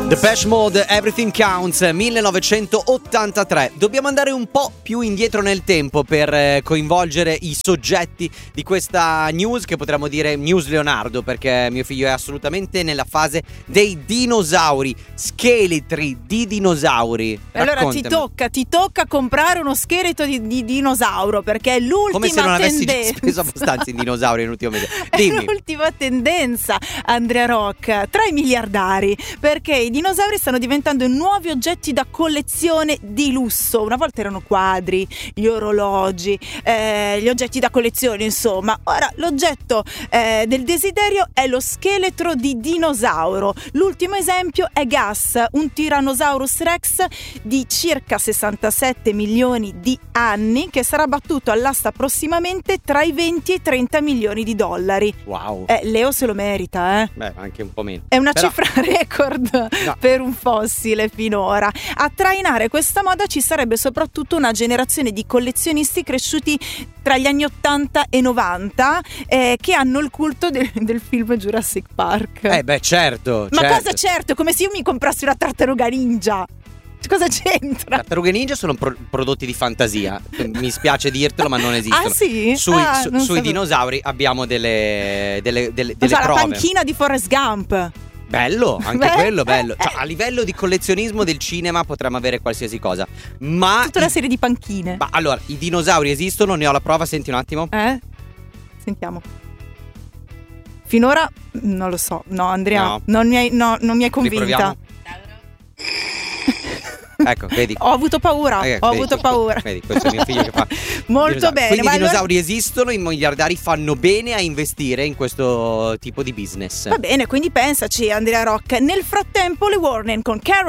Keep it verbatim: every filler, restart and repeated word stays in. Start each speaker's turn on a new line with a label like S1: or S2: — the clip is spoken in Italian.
S1: Depeche Mode, Everything Counts, millenovecentottantatré. Dobbiamo andare un po' più indietro nel tempo per eh, coinvolgere i soggetti di questa news, che potremmo dire news Leonardo, perché mio figlio è assolutamente nella fase dei dinosauri, scheletri di dinosauri.
S2: Allora
S1: Raccontami.
S2: ti tocca, ti tocca comprare uno scheletro di, di dinosauro, perché è l'ultima
S1: Come se non avessi già
S2: tendenza.
S1: speso abbastanza in dinosauri nell'ultimo mese.
S2: È
S1: Dimmi.
S2: l'ultima tendenza, Andrea Rock, tra i miliardari, perché i dinosauri stanno diventando nuovi oggetti da collezione di lusso. Una volta erano quadri, gli orologi, eh, gli oggetti da collezione, insomma. Ora l'oggetto eh, del desiderio è lo scheletro di dinosauro. L'ultimo esempio è Gus, un Tyrannosaurus Rex di circa sessantasette milioni di anni, che sarà battuto all'asta prossimamente tra i venti e i trenta milioni di dollari.
S1: Wow.
S2: Eh, Leo se lo merita, eh.
S1: Beh, anche un po' meno.
S2: È una
S1: Però-
S2: cifra record
S1: No.
S2: per un fossile finora. A trainare questa moda ci sarebbe soprattutto una generazione di collezionisti cresciuti tra gli anni ottanta e novanta eh, che hanno il culto de- del film Jurassic Park.
S1: Eh beh, certo.
S2: Ma
S1: certo.
S2: cosa certo? Come se io mi comprassi una tartaruga ninja. Cosa c'entra?
S1: Tartarughe ninja sono pro- prodotti di fantasia. Mi spiace dirtelo, ma non esistono.
S2: Ah sì?
S1: Sui,
S2: Ah,
S1: su-
S2: non
S1: sui
S2: sapevo.
S1: dinosauri abbiamo delle, delle, delle,
S2: Non
S1: delle
S2: so, la
S1: prove.
S2: panchina di Forrest Gump.
S1: Bello, anche
S2: Beh,
S1: quello bello.
S2: eh,
S1: Cioè, a livello di collezionismo del cinema potremmo avere qualsiasi cosa. Ma
S2: Tutta una
S1: i-
S2: serie di panchine.
S1: ma allora, i dinosauri esistono, ne ho la prova, senti un attimo.
S2: Eh? Sentiamo. Finora non lo so. No, Andrea,
S1: No.
S2: non mi hai, no, non mi hai convinta.
S1: Riproviamo? Ecco, vedi.
S2: Ho avuto paura,
S1: Eh,
S2: ho
S1: vedi,
S2: avuto paura.
S1: Vedi, questo è mio figlio che fa
S2: Molto
S1: dinosauri.
S2: bene.
S1: Quindi
S2: ma
S1: i
S2: allora-
S1: dinosauri esistono, i miliardari fanno bene a investire in questo tipo di business.
S2: Va bene, quindi pensaci, Andrea Rock. Nel frattempo le Warner con Carol